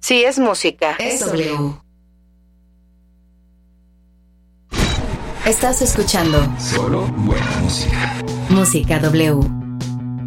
Sí, es música. Es W. Estás escuchando Solo buena música. Música W.